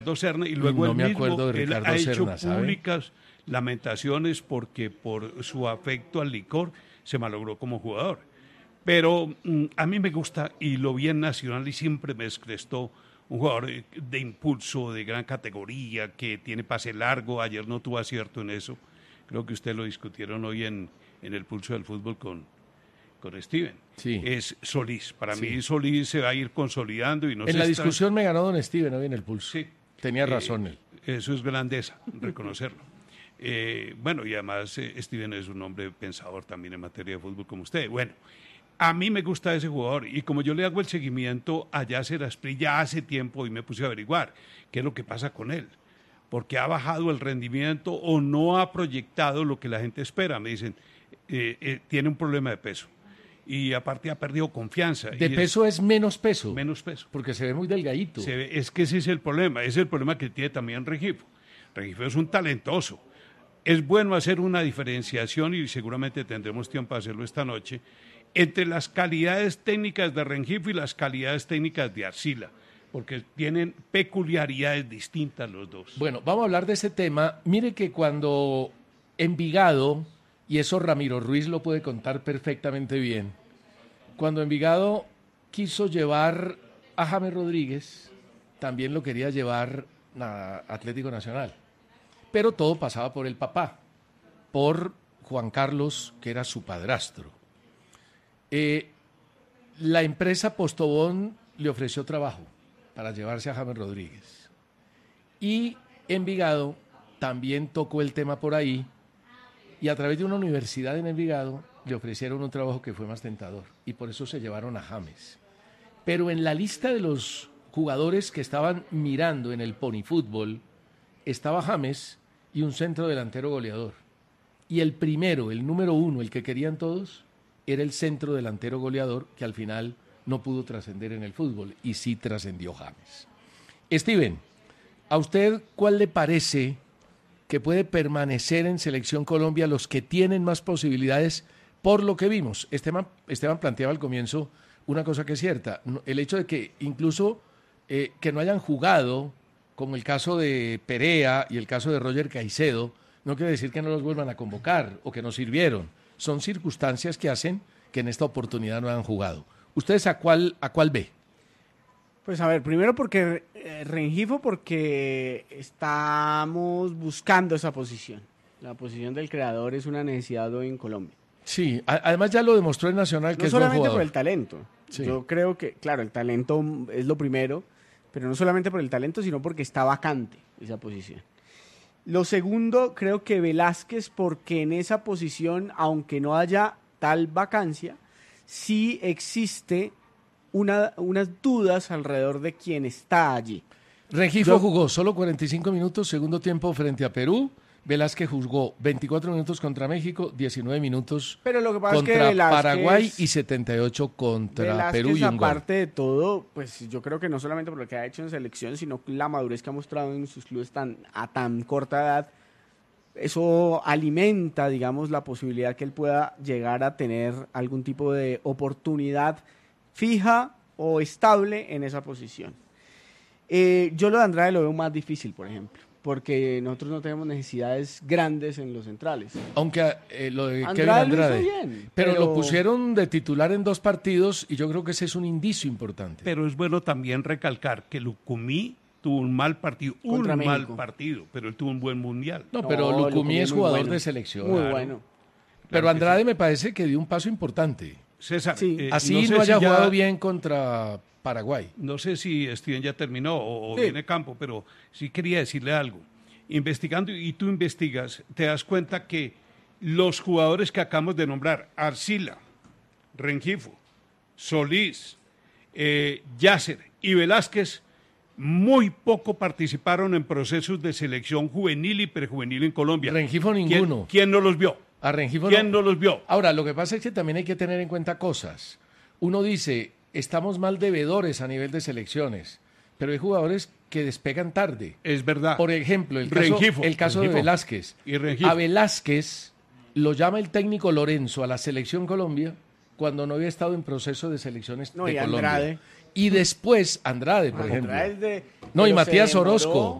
Serna, y luego no él me mismo acuerdo de él Ricardo ha hecho Serna, ¿sabe? públicas lamentaciones porque por su afecto al licor se malogró como jugador. Pero a mí me gusta, y lo vi en Nacional y siempre me descrestó, un jugador de impulso, de gran categoría, que tiene pase largo. Ayer no tuvo acierto en eso. Creo que ustedes lo discutieron hoy en el Pulso del Fútbol con Steven. Sí. Es Solís. Para Sí. mí Solís se va a ir consolidando y no En la discusión me ganó don Steven hoy en el Pulso. Sí. Tenía razón él. Eso es grandeza, reconocerlo. Bueno, y además Steven es un hombre pensador también en materia de fútbol como usted. Bueno, a mí me gusta ese jugador y como yo le hago el seguimiento a Yasser Asprilla ya hace tiempo y me puse a averiguar qué es lo que pasa con él. Porque ha bajado el rendimiento o no ha proyectado lo que la gente espera. Me dicen, tiene un problema de peso. Y aparte ha perdido confianza. De peso es menos peso. Menos peso. Porque se ve muy delgadito. Es que ese es el problema. Es el problema que tiene también Rengifo. Rengifo es un talentoso. Es bueno hacer una diferenciación, y seguramente tendremos tiempo para hacerlo esta noche, entre las calidades técnicas de Rengifo y las calidades técnicas de Arcila, porque tienen peculiaridades distintas los dos. Bueno, vamos a hablar de ese tema. Mire que cuando Envigado, y eso Ramiro Ruiz lo puede contar perfectamente bien, cuando Envigado quiso llevar a James Rodríguez, también lo quería llevar a Atlético Nacional. Pero todo pasaba por el papá, por Juan Carlos, que era su padrastro. La empresa Postobón le ofreció trabajo para llevarse a James Rodríguez. Y Envigado también tocó el tema por ahí, y a través de una universidad en Envigado le ofrecieron un trabajo que fue más tentador, y por eso se llevaron a James. Pero en la lista de los jugadores que estaban mirando en el Pony Fútbol estaba James y un centro delantero goleador. Y el primero, el número uno, el que querían todos, era el centro delantero goleador, que al final no pudo trascender en el fútbol, y sí trascendió James. Steven, ¿a usted cuál le parece que puede permanecer en Selección Colombia, los que tienen más posibilidades por lo que vimos? Esteban planteaba al comienzo una cosa que es cierta, el hecho de que incluso que no hayan jugado, como el caso de Perea y el caso de Roger Caicedo, no quiere decir que no los vuelvan a convocar o que no sirvieron. Son circunstancias que hacen que en esta oportunidad no hayan jugado. ¿Ustedes a cuál ve? Pues a ver, primero porque Rengifo, porque estamos buscando esa posición. La posición del creador es una necesidad hoy en Colombia. Sí, además ya lo demostró en Nacional, que no es buen solamente jugador. por el talento. Sí. Yo creo que, claro, el talento es lo primero, pero no solamente por el talento, sino porque está vacante esa posición. Lo segundo, creo que Velázquez, porque en esa posición, aunque no haya tal vacancia, sí existe unas dudas alrededor de quién está allí. Rengifo jugó solo 45 minutos, segundo tiempo frente a Perú. Velázquez jugó 24 minutos contra México, 19 minutos Pero lo que pasa contra es que Velázquez, Paraguay y 78 contra Velázquez, Perú y un gol. aparte de todo, pues yo creo que no solamente por lo que ha hecho en selección, sino la madurez que ha mostrado en sus clubes a tan corta edad, eso alimenta, digamos, la posibilidad que él pueda llegar a tener algún tipo de oportunidad fija o estable en esa posición. Yo lo de Andrade lo veo más difícil, por ejemplo, porque nosotros no tenemos necesidades grandes en los centrales. Aunque lo de Andrade Kevin lo Andrade, hizo bien, pero lo pusieron de titular en 2 partidos y yo creo que ese es un indicio importante. Pero es bueno también recalcar que Lucumí tuvo un mal partido, pero él tuvo un buen mundial. No, pero Lucumí es jugador bueno, de selección. muy Claro. bueno. Pero Andrade me parece que dio un paso importante. César, Sí. Así sé no haya si ya- jugado bien contra Paraguay. No sé si Steven ya terminó o Sí. viene Campo, pero sí quería decirle algo. Investigando, y tú investigas, te das cuenta que los jugadores que acabamos de nombrar, Arcila, Rengifo, Solís, Yasser y Velázquez, muy poco participaron en procesos de selección juvenil y prejuvenil en Colombia. Rengifo ninguno. ¿Quién no los vio? A Rengifo ¿Quién no los vio? Ahora, lo que pasa es que también hay que tener en cuenta cosas. Uno dice, estamos mal devedores a nivel de selecciones, pero hay jugadores que despegan tarde. Es verdad. Por ejemplo, el caso de Rengifo. Velázquez. Y Rengifo. A Velázquez lo llama el técnico Lorenzo a la selección Colombia cuando no había estado en proceso de selecciones No, de y Colombia. Andrade. Y después Andrade, por ejemplo. Andrade es de- No, y pero se Matías demoró. Orozco.